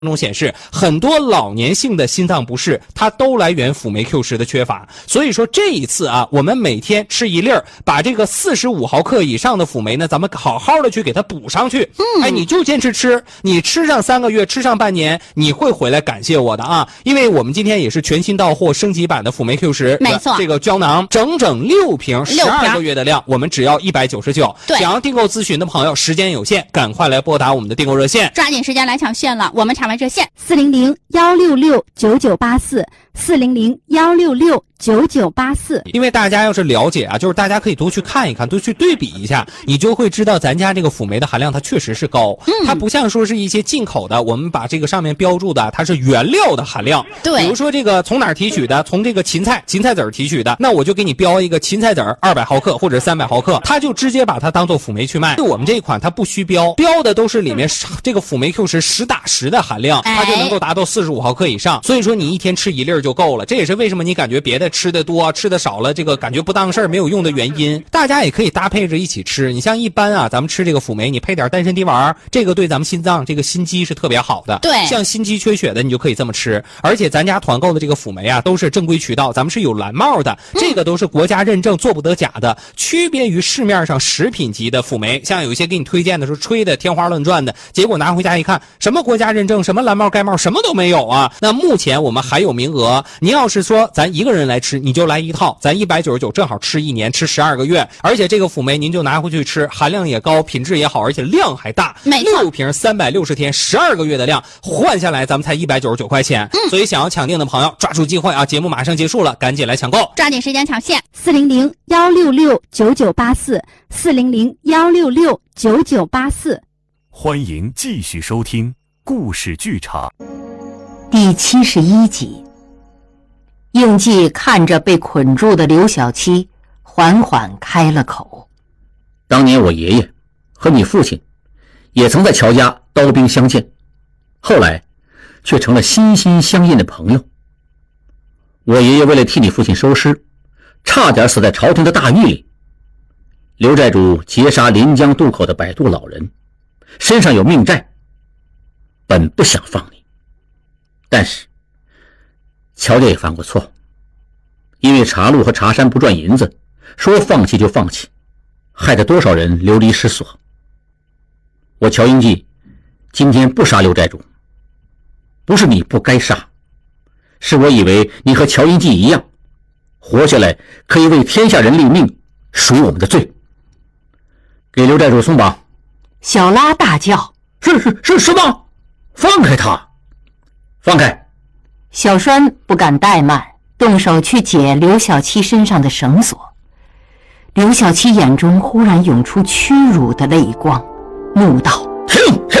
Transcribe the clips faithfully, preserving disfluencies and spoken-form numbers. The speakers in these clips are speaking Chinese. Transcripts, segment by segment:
中显示，很多老年性的心脏不适，它都来源辅酶 Q 十的缺乏。所以说这一次啊，我们每天吃一粒儿，把这个四十五毫克以上的辅酶呢，咱们好好的去给它补上去。嗯，哎，你就坚持吃，你吃上三个月，吃上半年，你会回来感谢我的啊！因为我们今天也是全新到货升级版的辅酶 Q 十， 没错， 这个胶囊整整六瓶，十二个月的量，我们只要一百九十九。 对， 想要订购咨询的朋友，时间有限，赶快来拨打我们的订购热线， 抓紧时间来抢线了。我们场外热线四零零幺六六九九八四四零零幺六六九九八四。 因为大家要是了解啊，就是大家可以多去看一看，多去对比一下，你就会知道咱家这个辅酶的含量它确实是高。嗯，它不像说是一些进口的，我们把这个上面标注的它是原料的含量。 对， 比如说这个从哪儿提取的，从这个芹菜芹菜籽儿提取的，那我就给你标一个芹菜籽儿二百毫克或者三百毫克，它就直接把它当做辅酶去卖。我们这一款它不虚标，标的都是里面这个辅酶 Q 十实打实的含量，它就能够达到四十五毫克以上。所以说你一天吃一粒就够了，这也是为什么你感觉别的吃的多吃的少了，这个感觉不当事儿没有用的原因。大家也可以搭配着一起吃，你像一般啊，咱们吃这个辅酶，你配点丹参滴丸，这个对咱们心脏这个心肌是特别好的。 对， 像心肌缺血的，你就可以这么吃。而且咱家团购的这个辅酶啊，都是正规渠道，咱们是有蓝帽的，这个都是国家认证，做不得假的，区别于市面上食品级的辅酶。像有一些给你推荐的时候吹的天花乱转的，结果拿回家一看，什么国家认证，什么蓝帽盖帽，什么都没有啊。那目前我们还有名额，您要是说咱一个人来吃，你就来一套，咱一百九十九正好吃一年，吃十二个月。而且这个辅酶您就拿回去吃，含量也高，品质也好，而且量还大。 没错， 六瓶三百六十天，十二个月的量，换下来咱们才一百九十九块钱。嗯，所以想要抢订的朋友，抓住机会啊！节目马上结束了，赶紧来抢购， 抓紧时间抢线。 四零零幺六六九九八四四零零幺六六九九八四。 欢迎继续收听故事剧场第七十一集。应季看着被捆住的刘小七，缓缓开了口： 当年我爷爷和你父亲也曾在乔家刀兵相见，后来却成了心心相印的朋友。我爷爷为了替你父亲收尸，差点死在朝廷的大狱里。刘寨主劫杀临江渡口的摆渡老人，身上有命债，本不想放你，但是乔家也犯过错，因为茶路和茶山不赚银子，说放弃就放弃，害得多少人流离失所。我乔英记今天不杀刘寨主，不是你不该杀，是我以为你和乔英记一样，活下来可以为天下人立命，赎我们的罪。给刘寨主松绑！ 小拉大叫： 是是是什么？放开他！放开！ 小栓不敢怠慢，动手去解刘小七身上的绳索。刘小七眼中忽然涌出屈辱的泪光，怒道： 停停！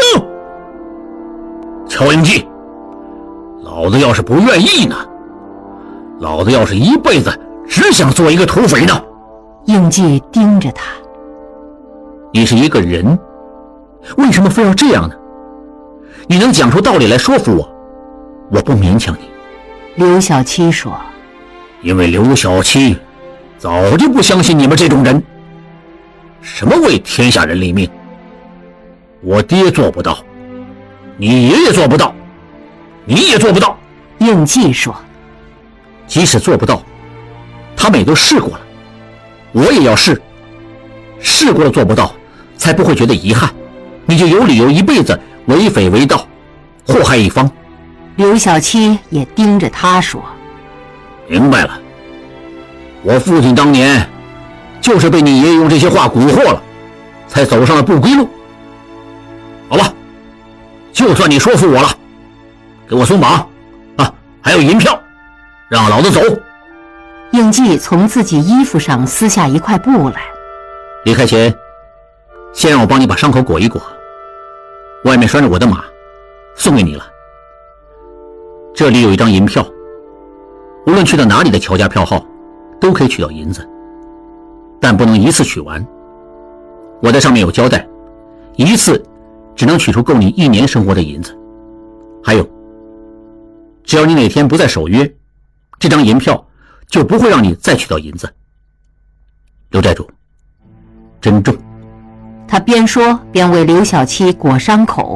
乔英记，老子要是不愿意呢？老子要是一辈子只想做一个土匪呢？ 应季盯着他： 你是一个人，为什么非要这样呢？你能讲出道理来说服我，我不勉强你。 刘小七说： 因为刘小七早就不相信你们这种人。什么为天下人立命，我爹做不到，你爷爷做不到，你也做不到。 应季说： 即使做不到，他们也都试过了，我也要试，试过了做不到，才不会觉得遗憾，你就有理由一辈子为匪为盗，祸害一方。 刘小七也盯着他说： 明白了，我父亲当年就是被你爷爷用这些话蛊惑了，才走上了不归路。好吧，就算你说服我了，给我松绑啊，还有银票，让老子走。 应季从自己衣服上撕下一块布来， 离开前先让我帮你把伤口裹一裹，外面拴着我的马，送给你了。这里有一张银票，无论去到哪里的乔家票号都可以取到银子，但不能一次取完。我在上面有交代，一次只能取出够你一年生活的银子。还有，只要你哪天不再守约，这张银票就不会让你再取到银子。刘寨主，珍重。 他边说边为刘小七裹伤口，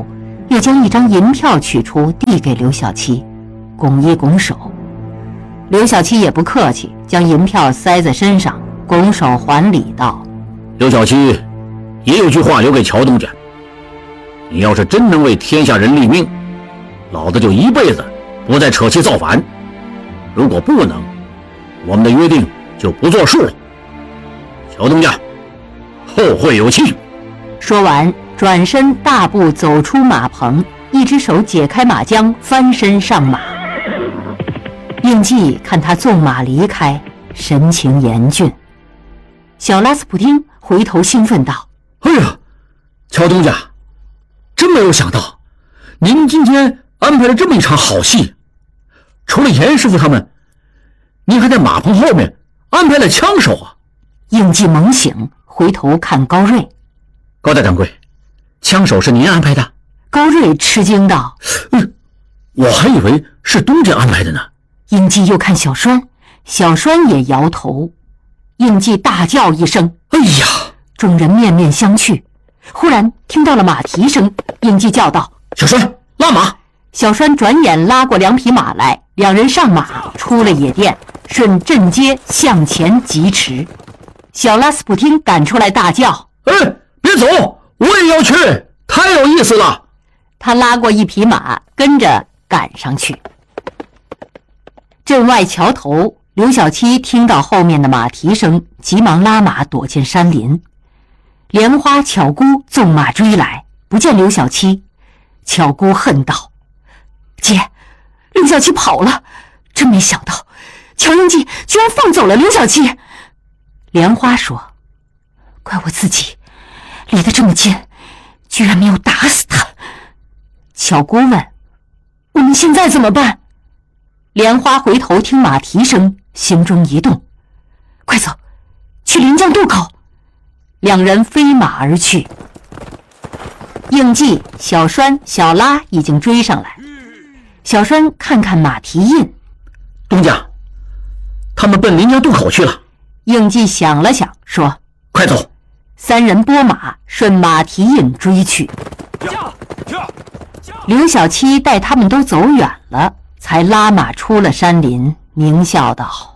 又将一张银票取出递给刘小七，拱一拱手。刘小七也不客气，将银票塞在身上，拱手还礼道： 刘小七也有句话留给乔东家，你要是真能为天下人立命，老子就一辈子不再扯旗造反，如果不能，我们的约定就不作数了。乔东家后会有期。 说完转身大步走出马棚，一只手解开马缰，翻身上马。应季看他纵马离开，神情严峻。小拉斯普丁回头兴奋道： 哎呀，乔东家，真没有想到您今天安排了这么一场好戏，除了严师傅他们，您还在马棚后面安排了枪手啊。 应季猛醒，回头看高瑞。 高大掌柜，枪手是您安排的？ 高瑞吃惊道： 嗯，我还以为是东家安排的呢。 应季又看小栓，小栓也摇头。应季大叫一声： 哎呀！ 众人面面相觑，忽然听到了马蹄声，应季叫道： 小栓，拉马！ 小栓转眼拉过两匹马来，两人上马，出了野店，顺镇街向前疾驰。小拉斯普汀赶出来大叫： 哎，别走，我也要去，太有意思了。 他拉过一匹马，跟着赶上去。镇外桥头，刘小七听到后面的马蹄声，急忙拉马躲进山林。莲花、巧姑纵马追来，不见刘小七，巧姑恨道：姐，刘小七跑了，真没想到乔英记居然放走了刘小七。莲花说：怪我自己离得这么近，居然没有打死他。巧姑问：我们现在怎么办？莲花回头听马蹄声，心中一动：快走，去临江渡口。两人飞马而去。应季、小栓、小拉已经追上来。小栓看看马蹄印： 东家，他们奔临江渡口去了。 应季想了想，说： 快走。 三人拨马顺马蹄印追去。刘小七待他们都走远了，才拉马出了山林，狞笑道：